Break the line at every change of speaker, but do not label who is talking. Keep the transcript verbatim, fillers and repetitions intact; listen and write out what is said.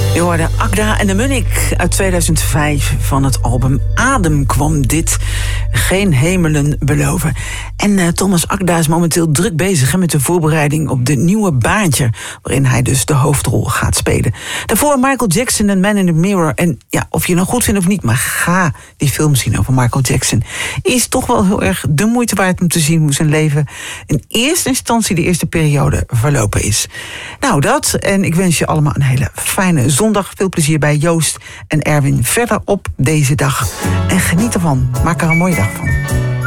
Je hoorde Agda en de Munnik uit tweeduizend vijf van het album Adem kwam dit. Geen hemelen beloven. En uh, Thomas Akda is momenteel druk bezig hè, met de voorbereiding op de nieuwe Baantje, waarin hij dus de hoofdrol gaat spelen. Daarvoor Michael Jackson en Man in the Mirror. En ja, of je nou goed vindt of niet, maar ga die film zien over Michael Jackson. Is toch wel heel erg de moeite waard om te zien hoe zijn leven in eerste instantie de eerste periode verlopen is. Nou, dat. En ik wens je allemaal een hele fijne zondag. Veel plezier bij Joost en Erwin verder op deze dag. En geniet ervan. Maak er een mooie dag van.